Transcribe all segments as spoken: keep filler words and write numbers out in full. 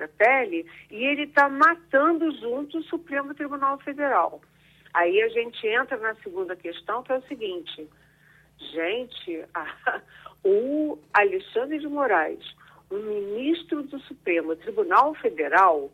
na pele e ele está matando junto o Supremo Tribunal Federal. Aí a gente entra na segunda questão, que é o seguinte: gente, a, o Alexandre de Moraes, o ministro do Supremo Tribunal Federal,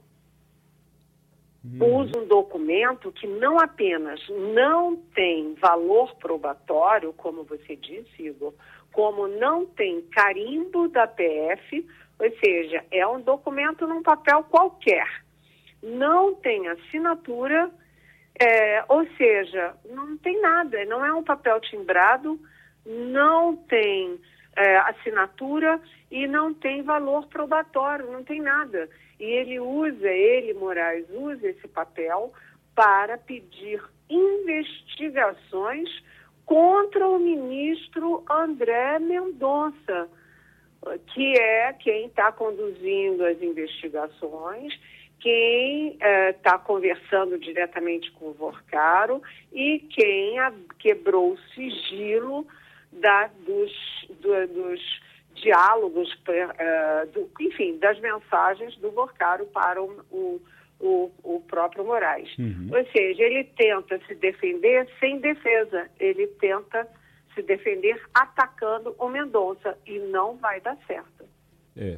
hum. usa um documento que não apenas não tem valor probatório, como você disse, Igor, como não tem carimbo da P F, ou seja, é um documento num papel qualquer, não tem assinatura, é, ou seja, não tem nada, não é um papel timbrado, não tem é, assinatura e não tem valor probatório, não tem nada. E ele usa, ele, Moraes, usa esse papel para pedir investigações contra o ministro André Mendonça, que é quem está conduzindo as investigações, quem está uh, conversando diretamente com o Vorcaro e quem a, quebrou o sigilo da, dos, do, dos diálogos, uh, do, enfim, das mensagens do Vorcaro para o, o, o, o próprio Moraes. Uhum. Ou seja, ele tenta se defender sem defesa, ele tenta se defender atacando o Mendonça e não vai dar certo. É,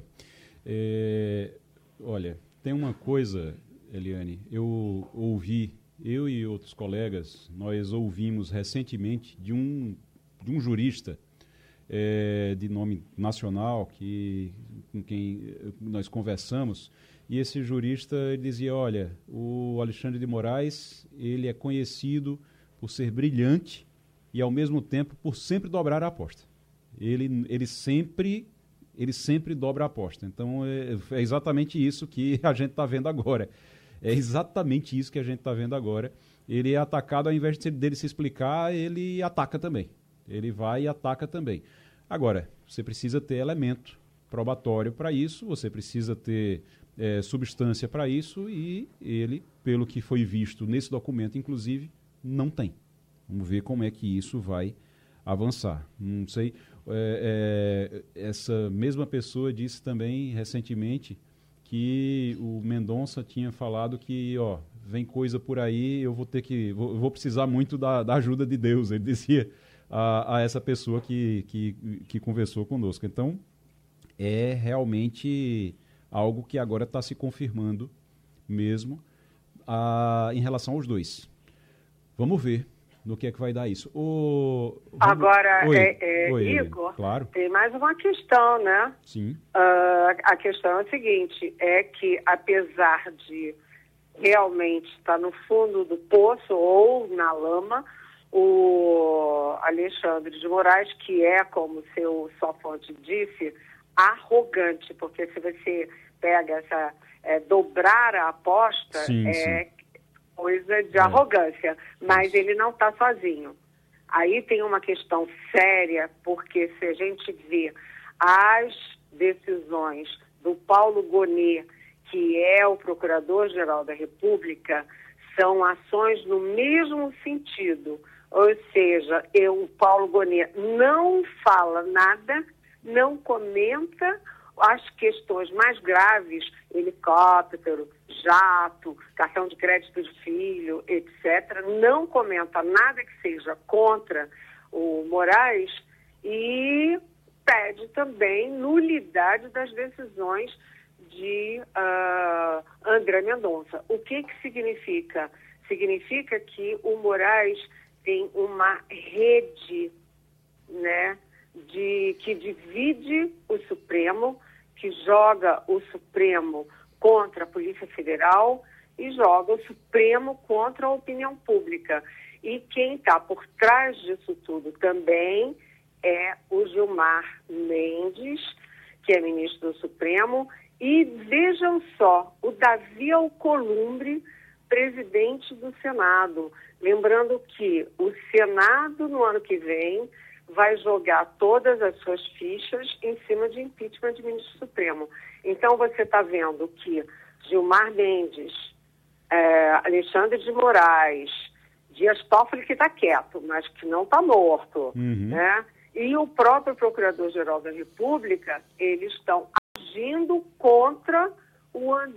é olha... Tem uma coisa, Eliane, eu ouvi, eu e outros colegas, nós ouvimos recentemente de um, de um jurista é, de nome nacional que, com quem nós conversamos, e esse jurista ele dizia, olha, o Alexandre de Moraes, ele é conhecido por ser brilhante e, ao mesmo tempo, por sempre dobrar a aposta. Ele, ele sempre... ele sempre dobra a aposta. Então, é, é exatamente isso que a gente está vendo agora. É exatamente isso que a gente está vendo agora. Ele é atacado, ao invés de dele se explicar, ele ataca também. Ele vai e ataca também. Agora, você precisa ter elemento probatório para isso, você precisa ter é, substância para isso, e ele, pelo que foi visto nesse documento, inclusive, não tem. Vamos ver como é que isso vai avançar. Não sei... É, é, essa mesma pessoa disse também recentemente que o Mendonça tinha falado que, ó, vem coisa por aí, eu vou ter que, vou, vou precisar muito da, da ajuda de Deus, ele dizia a, a essa pessoa que, que, que conversou conosco. Então, é realmente algo que agora está se confirmando mesmo a, em relação aos dois. Vamos ver no que é que vai dar isso. O... Agora, Oi. é, é, Oi, Igor, claro. Tem mais uma questão, né? Sim. Uh, a questão é a seguinte, é que apesar de realmente estar no fundo do poço ou na lama, o Alexandre de Moraes, que é, como seu, sua fonte disse, arrogante, porque se você pega essa, é, dobrar a aposta, sim, é... sim. coisa de é. arrogância, mas Isso. ele não está sozinho. Aí tem uma questão séria, porque se a gente vê as decisões do Paulo Gonet, que é o Procurador-Geral da República, são ações no mesmo sentido. Ou seja, eu, o Paulo Gonet não fala nada, não comenta as questões mais graves, helicóptero, jato, cartão de crédito de filho, etcétera, não comenta nada que seja contra o Moraes e pede também nulidade das decisões de uh, André Mendonça. O que que significa? Significa que o Moraes tem uma rede, né, de, que divide o Supremo, que joga o Supremo contra a Polícia Federal e joga o Supremo contra a opinião pública. E quem está por trás disso tudo também é o Gilmar Mendes, que é ministro do Supremo, e vejam só, o Davi Alcolumbre, presidente do Senado. Lembrando que o Senado, no ano que vem, vai jogar todas as suas fichas em cima de impeachment de ministro supremo. Então, você está vendo que Gilmar Mendes, é, Alexandre de Moraes, Dias Toffoli, que está quieto, mas que não está morto, uhum. né? E o próprio Procurador-Geral da República, eles estão agindo contra o